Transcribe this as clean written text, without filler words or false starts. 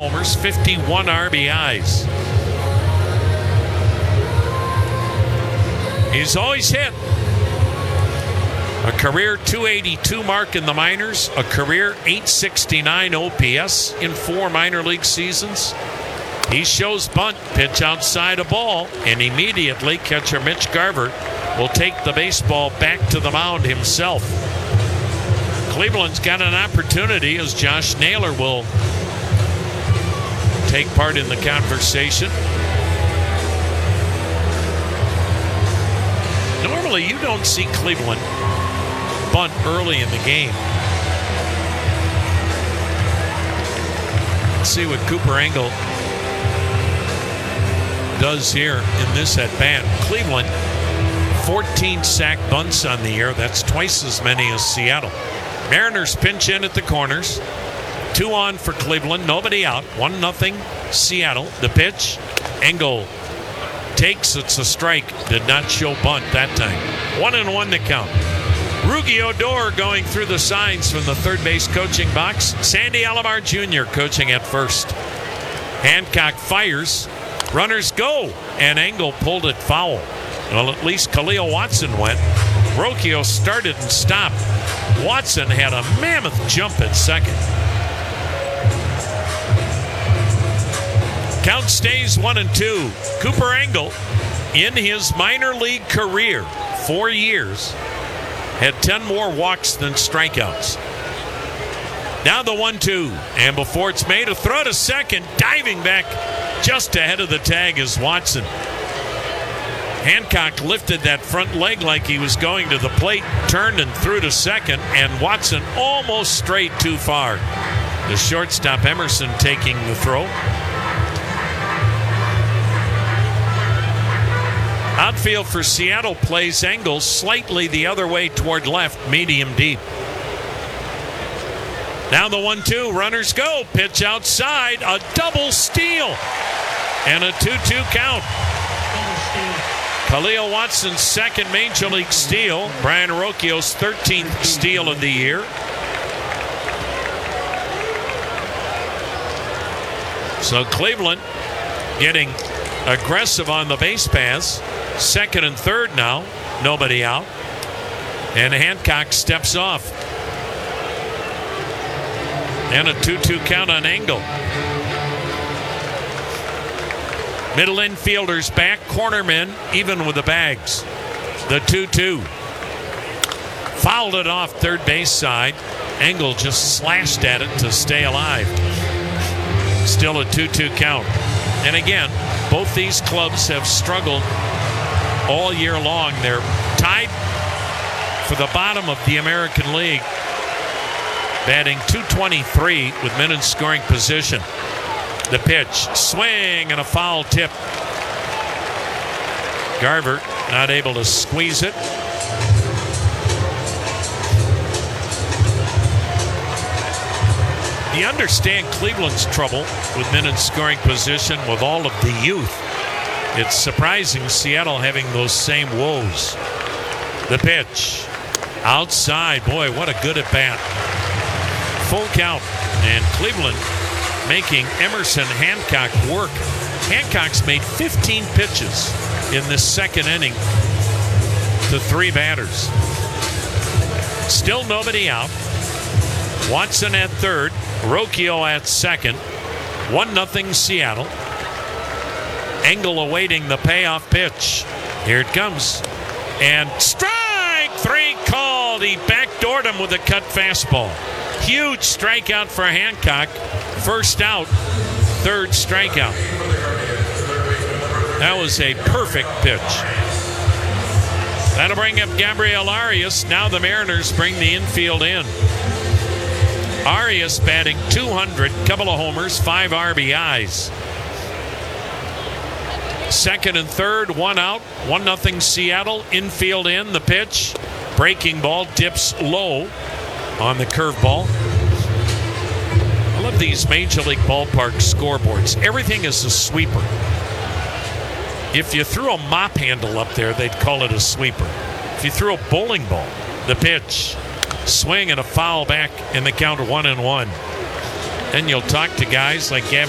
homers, 51 RBIs. He's always hit. A career .282 mark in the minors, a career .869 OPS in 4 minor league seasons. He shows bunt, pitch outside a ball, and immediately catcher Mitch Garver will take the baseball back to the mound himself. Cleveland's got an opportunity as Josh Naylor will take part in the conversation. Normally, you don't see Cleveland bunt early in the game. Let's see what Cooper Engel does here in this at bat. Cleveland, 14 sack bunts on the year. That's twice as many as Seattle. Mariners pinch in at the corners. 2 on for Cleveland, nobody out. 1-0 Seattle. The pitch, Engel takes, it's a strike. Did not show bunt that time. 1-1 the count. Rugi Odor going through the signs from the third base coaching box. Sandy Alomar Jr. coaching at first. Hancock fires. Runners go. And Engel pulled it foul. Well, at least Khalil Watson went. Rocchio started and stopped. Watson had a mammoth jump at second. Count stays 1-2. Cooper Engel, in his minor league career, 4 years, had 10 more walks than strikeouts. Now the 1-2, and before it's made, a throw to second, diving back just ahead of the tag is Watson. Hancock lifted that front leg like he was going to the plate, turned and threw to second, and Watson almost strayed too far. The shortstop Emerson taking the throw. Outfield for Seattle plays Engel slightly the other way toward left, medium deep. Now the 1-2, runners go, pitch outside, a double steal, and a 2-2 count. Khalil Watson's second major league steal, Brian Rocchio's 13th steal of the year. So Cleveland getting aggressive on the base paths. Second and third now, nobody out. And Hancock steps off. And a 2-2 count on Engel. Middle infielders back, cornermen even with the bags. The 2-2. Fouled it off third base side. Engel just slashed at it to stay alive. Still a 2-2 count. And again, both these clubs have struggled all year long. They're tied for the bottom of the American League, batting .223 with men in scoring position. The pitch, swing, and a foul tip. Garver not able to squeeze it. You understand Cleveland's trouble with men in scoring position with all of the youth. It's surprising Seattle having those same woes. The pitch, outside. Boy, what a good at bat. Full count, and Cleveland making Emerson Hancock work. Hancock's made 15 pitches in this second inning to 3 batters. Still nobody out. Watson at third, Rocchio at second. 1-0 Seattle. Engel awaiting the payoff pitch. Here it comes. And strike 3 called. He backdoored him with a cut fastball. Huge strikeout for Hancock. First out, third strikeout. That was a perfect pitch. That'll bring up Gabriel Arias. Now the Mariners bring the infield in. Arias batting .200, couple of homers, 5 RBIs. Second and third, 1 out, 1-0 Seattle. Infield in, the pitch. Breaking ball, dips low on the curveball. I love these Major League Ballpark scoreboards. Everything is a sweeper. If you threw a mop handle up there, they'd call it a sweeper. If you threw a bowling ball, the pitch, swing and a foul back in the count of 1-1. Then you'll talk to guys like Gavin